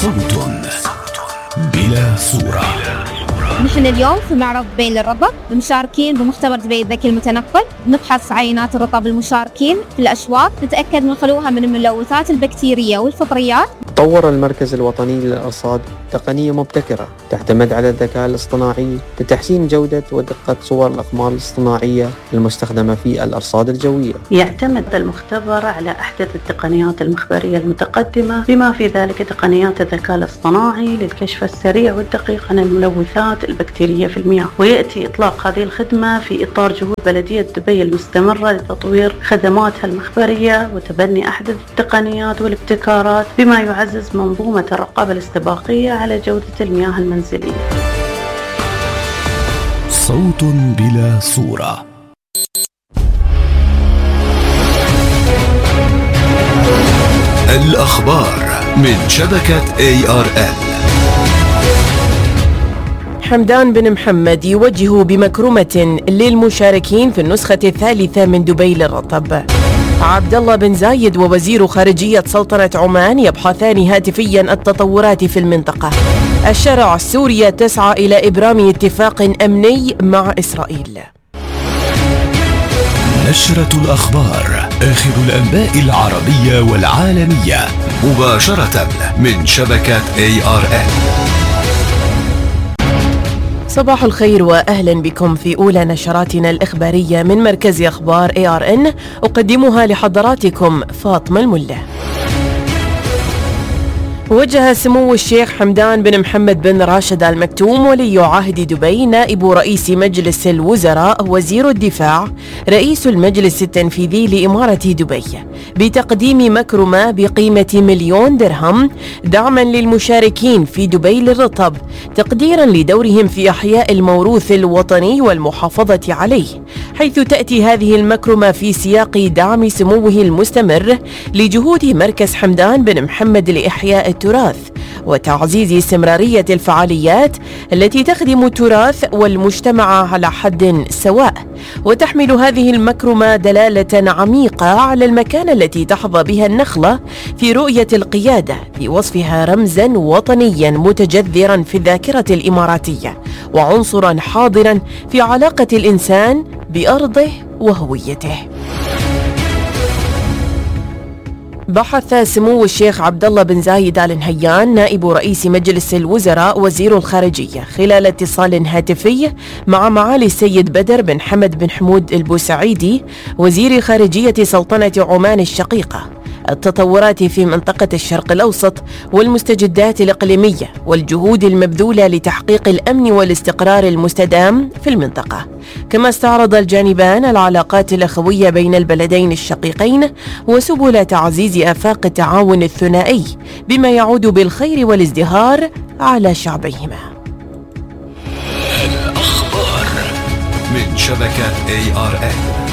صوت بلا صورة. نحن اليوم في معرض دبي للرطب، مشاركين بمختبر دبي الذكي المتنقل، نبحث عينات الرطب المشاركين في الأشواط، نتأكد من خلوها من الملوثات البكتيرية والفطريات. طور المركز الوطني للأرصاد تقنية مبتكرة تعتمد على الذكاء الاصطناعي لتحسين جودة ودقة صور الأقمار الاصطناعية المستخدمة في الأرصاد الجوية. يعتمد المختبر على أحدث التقنيات المخبرية المتقدمة، بما في ذلك تقنيات الذكاء الاصطناعي للكشف السريع والدقيق عن الملوثات البكتيرية في المياه. ويأتي إطلاق هذه الخدمة في إطار جهود بلدية دبي المستمرة لتطوير خدماتها المخبرية وتبني أحدث التقنيات والابتكارات، بما يعزز منظومة الرقابة الاستباقية على جودة المياه المنزلية. صوت بلا صورة. الأخبار من شبكة ARN. حمدان بن محمد يوجه بمكرمة للمشاركين في النسخة الثالثة من دبي للرطب. عبد الله بن زايد ووزير خارجية سلطنة عمان يبحثان هاتفيا التطورات في المنطقة. الشارع السورية تسعى إلى إبرام اتفاق أمني مع إسرائيل. نشرة الأخبار، آخر الأنباء العربية والعالمية مباشرة من شبكة ARN. صباح الخير وأهلا بكم في أولى نشراتنا الإخبارية من مركز أخبار ARN، أقدمها لحضراتكم فاطمة الملة. وجه سمو الشيخ حمدان بن محمد بن راشد آل مكتوم ولي عهد دبي نائب رئيس مجلس الوزراء وزير الدفاع رئيس المجلس التنفيذي لإمارة دبي بتقديم مكرمة بقيمة 1,000,000 درهم دعما للمشاركين في دبي للرطب، تقديرا لدورهم في إحياء الموروث الوطني والمحافظة عليه، حيث تأتي هذه المكرمة في سياق دعم سموه المستمر لجهود مركز حمدان بن محمد لإحياء التراث وتعزيز استمرارية الفعاليات التي تخدم التراث والمجتمع على حد سواء. وتحمل هذه المكرمة دلالة عميقة على المكانة التي تحظى بها النخلة في رؤية القيادة، بوصفها رمزا وطنيا متجذرا في الذاكرة الإماراتية وعنصرا حاضرا في علاقة الإنسان بأرضه وهويته. بحث سمو الشيخ عبد الله بن زايد آل نهيان نائب رئيس مجلس الوزراء وزير الخارجية خلال اتصال هاتفي مع معالي السيد بدر بن حمد بن حمود البوسعيدي وزير خارجية سلطنة عمان الشقيقة التطورات في منطقة الشرق الأوسط والمستجدات الإقليمية والجهود المبذولة لتحقيق الأمن والاستقرار المستدام في المنطقة. كما استعرض الجانبان العلاقات الأخوية بين البلدين الشقيقين وسبل تعزيز آفاق التعاون الثنائي بما يعود بالخير والازدهار على شعبيهما. الأخبار من شبكة ARN.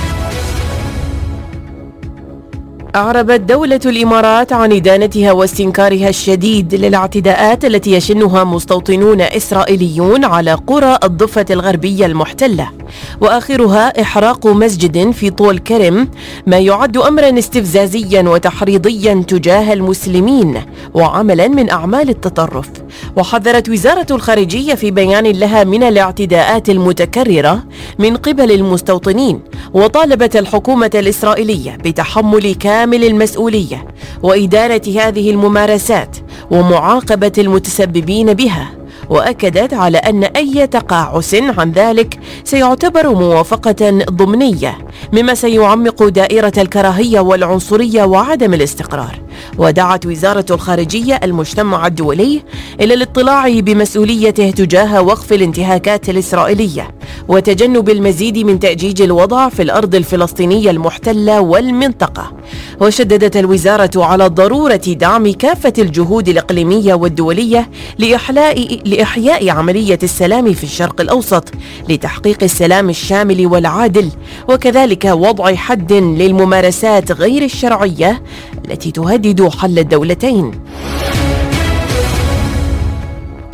أعربت دولة الإمارات عن إدانتها واستنكارها الشديد للاعتداءات التي يشنها مستوطنون إسرائيليون على قرى الضفة الغربية المحتلة، وآخرها إحراق مسجد في طول كرم، ما يعد أمرا استفزازيا وتحريضيا تجاه المسلمين وعملا من أعمال التطرف. وحذرت وزارة الخارجية في بيان لها من الاعتداءات المتكررة من قبل المستوطنين، وطالبت الحكومة الإسرائيلية بتحمل كامل المسؤولية وإدارة هذه الممارسات ومعاقبة المتسببين بها، وأكدت على أن أي تقاعس عن ذلك سيعتبر موافقة ضمنية، مما سيعمق دائرة الكراهية والعنصرية وعدم الاستقرار. ودعت وزارة الخارجية المجتمع الدولي إلى الاطلاع بمسؤوليته تجاه وقف الانتهاكات الإسرائيلية وتجنب المزيد من تأجيج الوضع في الأرض الفلسطينية المحتلة والمنطقة. وشددت الوزارة على ضرورة دعم كافة الجهود الإقليمية والدولية لإحياء عملية السلام في الشرق الأوسط لتحقيق السلام الشامل والعادل، وكذلك وضع حد للممارسات غير الشرعية التي تهدد حل الدولتين.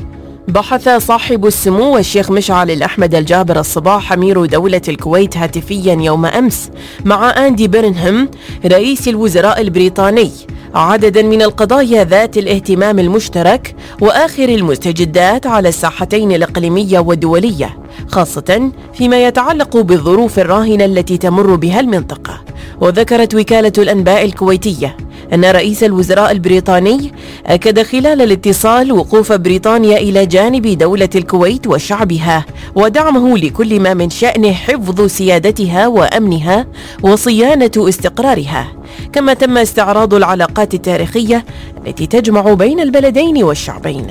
بحث صاحب السمو الشيخ مشعل الأحمد الجابر الصباح أمير دولة الكويت هاتفيا يوم أمس مع أندي بيرنهام رئيس الوزراء البريطاني عددا من القضايا ذات الاهتمام المشترك وآخر المستجدات على الساحتين الإقليمية والدولية، خاصة فيما يتعلق بالظروف الراهنة التي تمر بها المنطقة. وذكرت وكالة الأنباء الكويتية أن رئيس الوزراء البريطاني أكد خلال الاتصال وقوف بريطانيا إلى جانب دولة الكويت وشعبها ودعمه لكل ما من شأنه حفظ سيادتها وأمنها وصيانة استقرارها، كما تم استعراض العلاقات التاريخية التي تجمع بين البلدين والشعبين.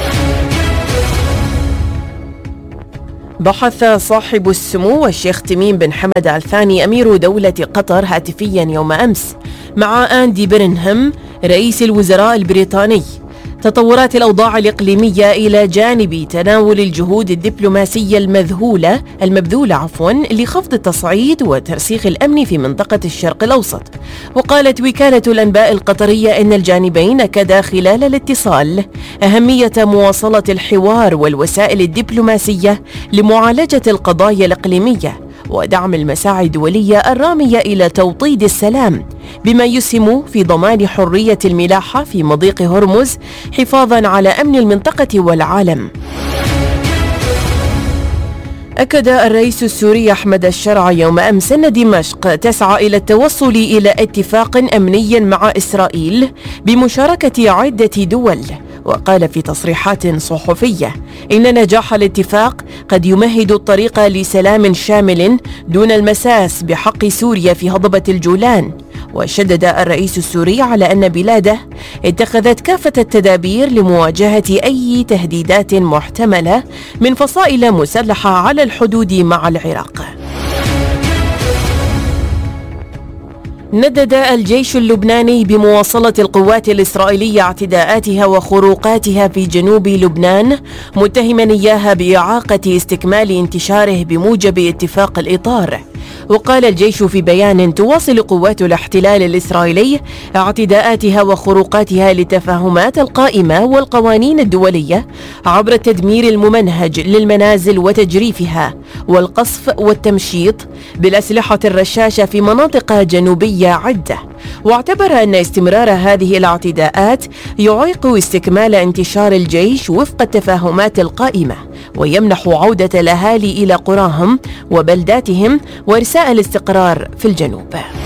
بحث صاحب السمو الشيخ تميم بن حمد آل ثاني أمير دولة قطر هاتفيا يوم أمس مع أندي بيرنهام رئيس الوزراء البريطاني تطورات الأوضاع الإقليمية إلى جانب تناول الجهود الدبلوماسية المبذولة لخفض التصعيد وترسيخ الأمن في منطقة الشرق الأوسط. وقالت وكالة الأنباء القطرية إن الجانبين أكدا خلال الاتصال أهمية مواصلة الحوار والوسائل الدبلوماسية لمعالجة القضايا الإقليمية ودعم المساعي الدولية الرامية إلى توطيد السلام، بما يسهم في ضمان حرية الملاحة في مضيق هرمز حفاظاً على أمن المنطقة والعالم. أكد الرئيس السوري أحمد الشرع يوم أمس أن دمشق تسعى إلى التوصل إلى اتفاق أمني مع إسرائيل بمشاركة عدة دول. وقال في تصريحات صحفية إن نجاح الاتفاق قد يمهد الطريق لسلام شامل دون المساس بحق سوريا في هضبة الجولان. وشدد الرئيس السوري على أن بلاده اتخذت كافة التدابير لمواجهة أي تهديدات محتملة من فصائل مسلحة على الحدود مع العراق. ندد الجيش اللبناني بمواصلة القوات الإسرائيلية اعتداءاتها وخروقاتها في جنوب لبنان، متهما إياها بإعاقة استكمال انتشاره بموجب اتفاق الإطار. وقال الجيش في بيان: تواصل قوات الاحتلال الإسرائيلي اعتداءاتها وخروقاتها للتفاهمات القائمة والقوانين الدولية عبر التدمير الممنهج للمنازل وتجريفها والقصف والتمشيط بالأسلحة الرشاشة في مناطق جنوبية عدة. واعتبر أن استمرار هذه الاعتداءات يعيق استكمال انتشار الجيش وفق التفاهمات القائمة ويمنح عودة الأهالي إلى قراهم وبلداتهم وإرساء الاستقرار في الجنوب.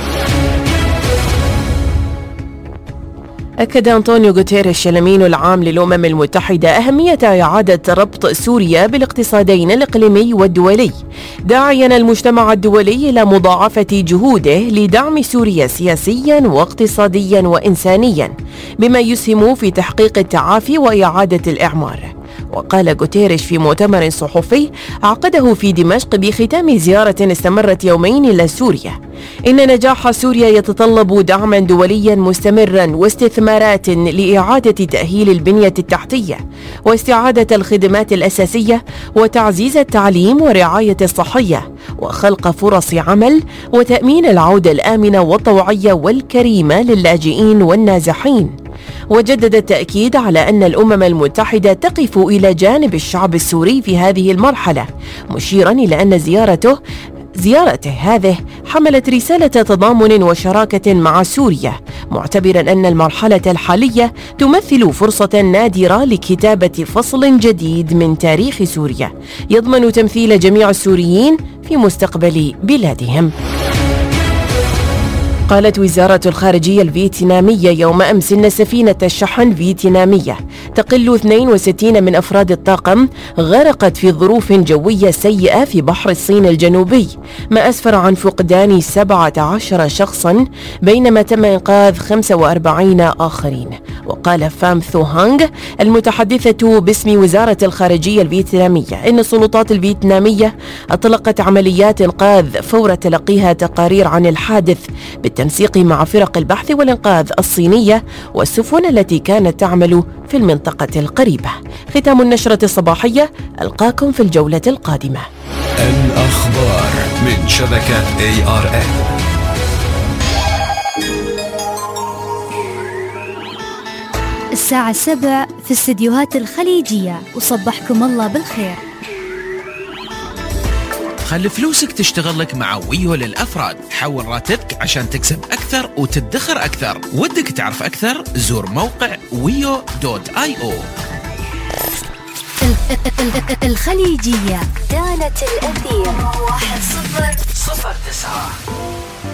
أكد أنطونيو غوتيريش الأمين العام للأمم المتحدة أهمية إعادة ربط سوريا بالاقتصادين الإقليمي والدولي، داعيا المجتمع الدولي إلى مضاعفة جهوده لدعم سوريا سياسيا واقتصاديا وإنسانيا، بما يسهم في تحقيق التعافي وإعادة الإعمار. وقال غوتيريش في مؤتمر صحفي عقده في دمشق بختام زيارة استمرت يومين إلى سوريا إن نجاح سوريا يتطلب دعما دوليا مستمرا واستثمارات لإعادة تأهيل البنية التحتية واستعادة الخدمات الأساسية وتعزيز التعليم والرعاية الصحية وخلق فرص عمل وتأمين العودة الآمنة والطوعية والكريمة للاجئين والنازحين. وجدد التأكيد على أن الأمم المتحدة تقف إلى جانب الشعب السوري في هذه المرحلة، مشيرا إلى أن زيارته هذه حملت رسالة تضامن وشراكة مع سوريا، معتبرا أن المرحلة الحالية تمثل فرصة نادرة لكتابة فصل جديد من تاريخ سوريا يضمن تمثيل جميع السوريين في مستقبل بلادهم. قالت وزارة الخارجية الفيتنامية يوم أمس إن سفينة الشحن فيتنامية تقل 62 من أفراد الطاقم غرقت في ظروف جوية سيئة في بحر الصين الجنوبي، ما أسفر عن فقدان 17 شخصا بينما تم إنقاذ 45 آخرين. وقال فام ثو هانغ المتحدثة باسم وزارة الخارجية الفيتنامية إن السلطات الفيتنامية أطلقت عمليات إنقاذ فور تلقيها تقارير عن الحادث بالتنسيق مع فرق البحث والإنقاذ الصينية والسفن التي كانت تعمل في المنطقة القريبة. ختام النشرة الصباحية، ألقاكم في الجولة القادمة. الأخبار من شبكة ARN. الساعة 7 في استديوهات الخليجية، وصبحكم الله بالخير. خلي فلوسك تشتغل لك مع ويو للأفراد. حول راتبك عشان تكسب أكثر وتدخر أكثر. ودك تعرف أكثر؟ زور موقع wio.io. الخليجية كانت الأثير